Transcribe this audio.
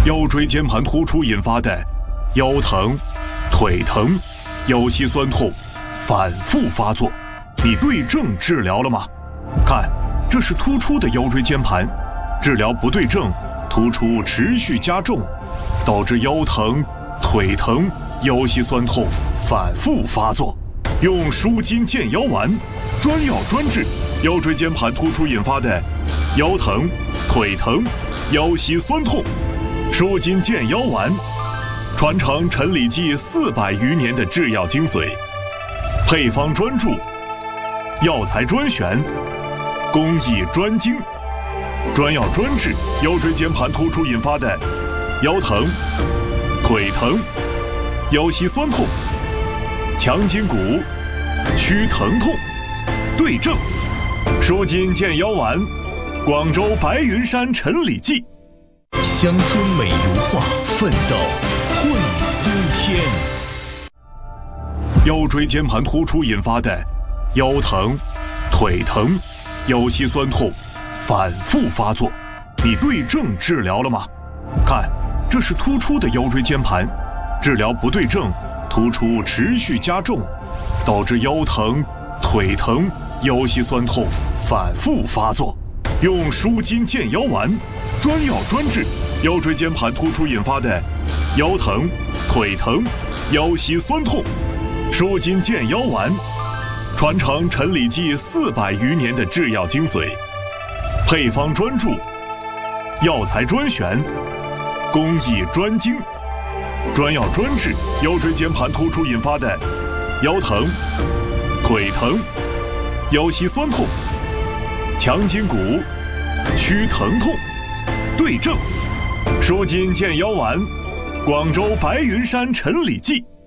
腰椎间盘突出引发的腰疼、腿疼、腰膝酸痛反复发作，你对症治疗了吗？看，这是突出的腰椎间盘，治疗不对症，突出持续加重，导致腰疼、腿疼、腰膝酸痛反复发作。用舒筋健腰丸，专药专治腰椎间盘突出引发的腰疼、腿疼、腰膝酸痛。舒筋健腰丸，传承陈李济400余年的制药精髓，配方专注，药材专选，工艺专精，专药专治腰椎间盘突出引发的腰疼、腿疼、腰膝酸痛，强筋骨，祛疼痛，对症。舒筋健腰丸，广州白云山陈李济。 乡村美如画，奋斗会新天。 腰椎间盘突出引发的腰疼、腿疼、腰膝酸痛反复发作，你对症治疗了吗？看，这是突出的腰椎间盘，治疗不对症，突出持续加重，导致腰疼、腿疼、腰膝酸痛反复发作。用舒筋健腰丸，专药专治腰椎间盘突出引发的腰疼、腿疼、腰膝酸痛。舒筋健腰丸，传承陈李济400余年的制药精髓，配方专注，药材专选，工艺专精，专药专治腰椎间盘突出引发的腰疼、腿疼、腰膝酸痛，强筋骨，祛疼痛，对症。舒筋健腰丸，广州白云山陈李济。